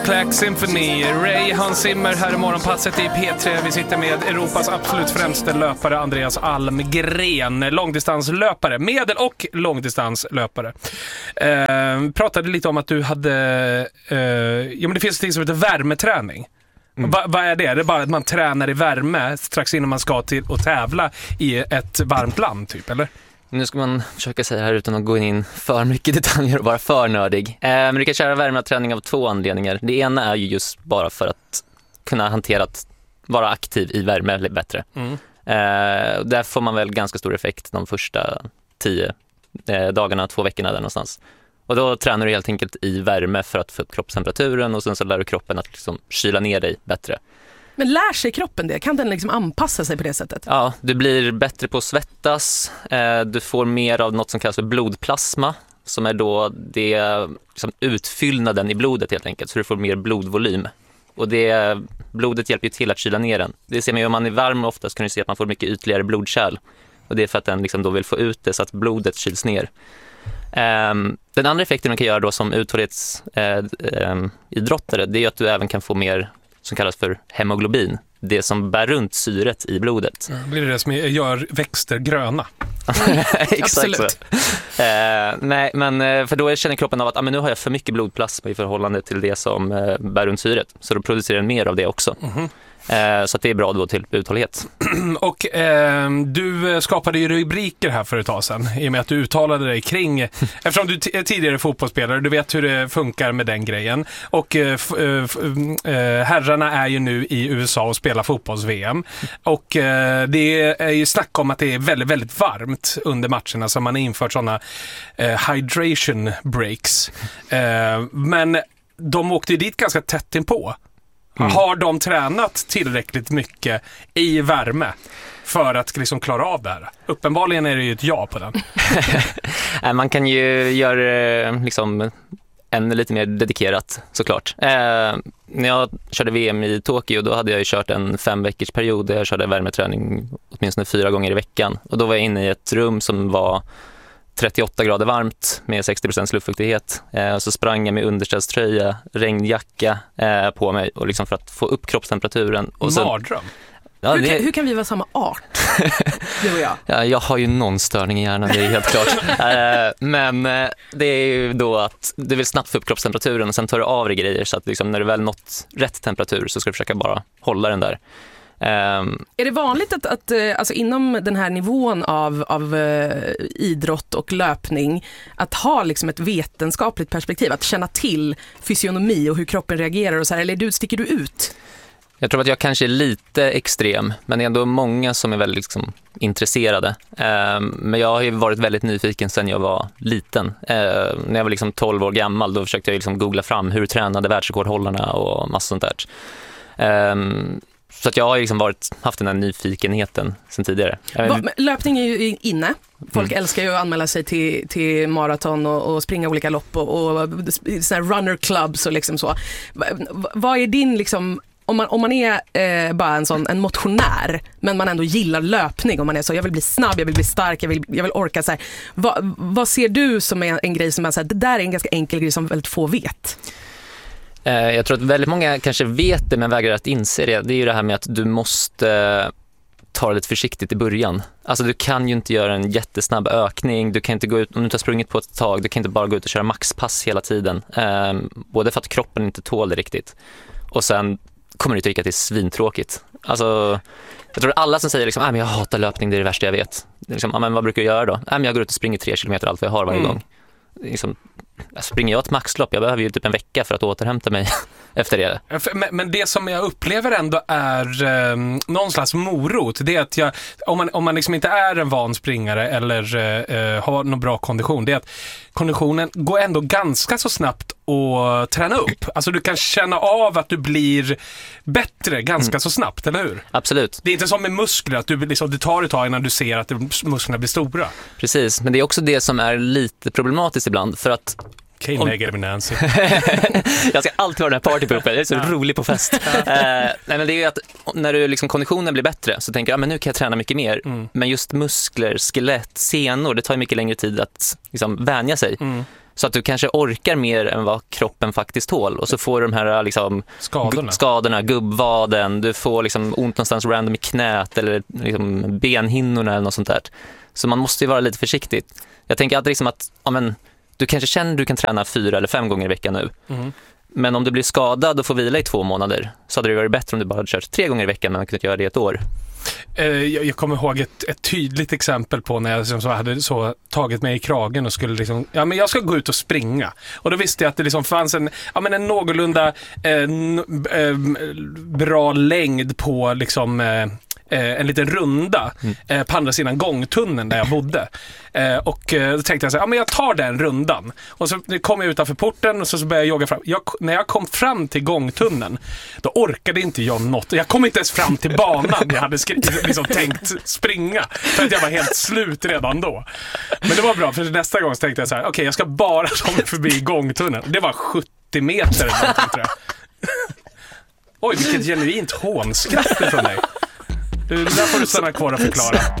Clack Symphony, Ray, Hans Zimmer här i morgonpasset i P3. Vi sitter med Europas absolut främste löpare Andreas Almgren, långdistanslöpare, medel- och långdistanslöpare. Pratade lite om att du hade, men det finns ting som heter värmeträning. Vad är det? Är det bara att man tränar i värme strax innan man ska till och tävla i ett varmt land typ, eller? Nu ska man försöka säga här utan att gå in för mycket detaljer och vara för nördig. Men du kan köra värmeträning av 2 anledningar. Det ena är ju just bara för att kunna hantera att vara aktiv i värme bättre. Där får man väl ganska stor effekt de första 10 dagarna, 2 veckorna där någonstans. Och då tränar du helt enkelt i värme för att få upp kroppstemperaturen och sen så lär du kroppen att liksom kyla ner dig bättre. Men lär sig kroppen det? Kan den liksom anpassa sig på det sättet? Ja, du blir bättre på att svettas. Du får mer av något som kallas för blodplasma, som är då det liksom utfyllnaden i blodet helt enkelt. Så du får mer blodvolym. Och blodet hjälper ju till att kyla ner den. Det ser man ju om man är varm oftast kan du se att man får mycket ytligare blodkärl. Och det är för att den liksom då vill få ut det så att blodet kyls ner. Den andra effekten man kan göra då som uthållighetsidrottare, det är att du även kan få mer som kallas för hemoglobin. Det som bär runt syret i blodet. Blir det som gör växter gröna? Exakt så. Nej, men för då känner kroppen av att nu har jag för mycket blodplasma i förhållande till det som bär runt syret. Så då producerar den mer av det också. Så att det är bra då till uthållighet. Och du skapade ju rubriker här för ett tag sedan i och med att du uttalade dig kring, eftersom du är tidigare fotbollsspelare, du vet hur det funkar med den grejen. Och herrarna är ju nu i USA och spelar fotbolls-VM. Och det är ju snack om att det är väldigt, väldigt varmt under matcherna, så man har infört sådana hydration breaks. Men de åkte ju dit ganska tätt inpå. Har de tränat tillräckligt mycket i värme för att liksom klara av det här? Uppenbarligen är det ju ett ja på den. Man kan ju göra liksom ännu lite mer dedikerat såklart. När jag körde VM i Tokyo, då hade jag ju kört en 5 veckors period där jag körde värmeträning åtminstone 4 gånger i veckan. Och då var jag inne i ett rum som var 38 grader varmt med 60% luftfuktighet. Och så sprang jag med underställströja, regnjacka på mig och liksom för att få upp kroppstemperaturen. Och sen, mardröm. Ja, hur kan vi vara samma art? Du och jag. Ja, jag har ju någon störning i hjärnan, det är helt klart. Men det är ju då att du vill snabbt få upp kroppstemperaturen och sen tar du av dig grejer så att liksom, när du väl nått rätt temperatur så ska du försöka bara hålla den där. Är det vanligt att alltså inom den här nivån av idrott och löpning att ha liksom ett vetenskapligt perspektiv, att känna till fysionomi och hur kroppen reagerar och så här, eller sticker du ut? Jag tror att jag kanske är lite extrem, men det är ändå många som är väldigt liksom intresserade. Men jag har ju varit väldigt nyfiken sedan jag var liten. När jag var liksom 12 år gammal, då försökte jag liksom googla fram hur tränade världsrekordhållarna och massor sånt där. Så att jag har liksom haft den här nyfikenheten sedan tidigare. Löpning är ju inne. Folk älskar ju att anmäla sig till maraton och springa olika lopp och såna här runner clubs och liksom så. Vad är din liksom, om man är bara en motionär men man ändå gillar löpning, om man är så, jag vill bli snabb, jag vill bli stark, jag vill orka så här. Vad ser du som är en grej som är så här, det där är en ganska enkel grej som väldigt få vet? Jag tror att väldigt många kanske vet det men vägrar att inse det. Det är ju det här med att du måste ta det lite försiktigt i början. Alltså du kan ju inte göra en jättesnabb ökning. Du kan inte gå ut, om du inte har sprungit på ett tag, du kan inte bara gå ut och köra maxpass hela tiden. Både för att kroppen inte tål det riktigt. Och sen kommer du tycka att det är svintråkigt. Alltså, jag tror att alla som säger liksom, men jag hatar löpning, det är det värsta jag vet. Liksom, men vad brukar du göra då? Men jag går ut och springer 3 kilometer allt vad jag har varje gång. Liksom, springer jag ett maxlopp, jag behöver ju typ en vecka för att återhämta mig efter det. Men det som jag upplever ändå är någon slags morot, det är att om man liksom inte är en van springare eller har någon bra kondition, det är att konditionen går ändå ganska så snabbt att träna upp. Alltså du kan känna av att du blir bättre ganska så snabbt, eller hur? Absolut. Det är inte som med muskler, att du tar ett tag innan du ser att musklerna blir stora. Precis, men det är också det som är lite problematiskt ibland, för att Nancy. Jag ska alltid vara den här partypuppen. Jag är så rolig på fest. Nej, men det är ju att när du liksom konditionen blir bättre så tänker jag, men nu kan jag träna mycket mer. Men just muskler, skelett, senor, det tar ju mycket längre tid att liksom vänja sig. Så att du kanske orkar mer än vad kroppen faktiskt tål. Och så får du de här liksom, skadorna, gubbvaden, du får liksom ont någonstans random i knät eller liksom benhinnorna eller något sånt där. Så man måste ju vara lite försiktig. Jag tänker att, liksom att du kanske känner att du kan träna 4 eller 5 gånger i veckan nu. Mm. Men om du blir skadad och får vila i 2 månader så hade det varit bättre om du bara hade kört 3 gånger i veckan, men man kunde göra det i 1 år. Jag kommer ihåg ett tydligt exempel på när jag liksom hade så tagit mig i kragen och skulle liksom, men jag ska gå ut och springa. Och då visste jag att det liksom fanns en någorlunda bra längd på liksom en liten runda på andra sidan gångtunneln där jag bodde. Och då tänkte jag så här, men jag tar den rundan. Och så kom jag utanför porten och så började jag jogga fram. När jag kom fram till gångtunneln, då orkade inte jag något. Jag kom inte ens fram till banan jag hade liksom tänkt springa. För att jag var helt slut redan då. Men det var bra, för nästa gång så tänkte jag så här, okej, jag ska bara ta mig förbi gångtunneln. Det var 70 meter eller någonting, tror jag. Oj, vilket genuint hånskratt från dig. Där får du stanna kvar och förklara.